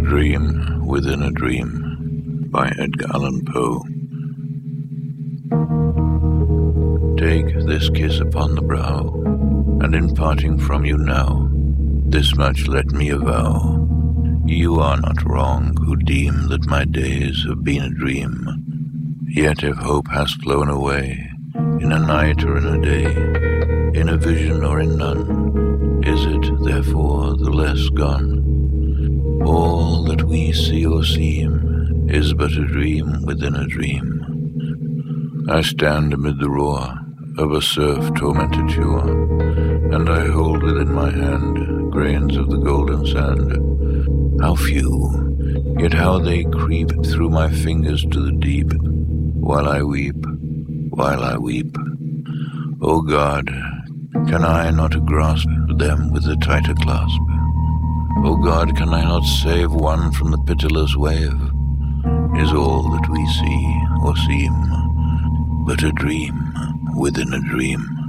Dream Within a Dream by Edgar Allan Poe. Take this kiss upon the brow, and in parting from you now, this much let me avow. You are not wrong who deem that my days have been a dream. Yet if hope has flown away, in a night or in a day, in a vision or in none, is it therefore the less gone? All that we see or seem is but a dream within a dream. I stand amid the roar of a surf-tormented shore, and I hold within my hand grains of the golden sand. How few, yet how they creep through my fingers to the deep, while I weep, while I weep. O God, can I not grasp them with a tighter clasp? O God, can I not save one from the pitiless wave? Is all that we see or seem but a dream within a dream?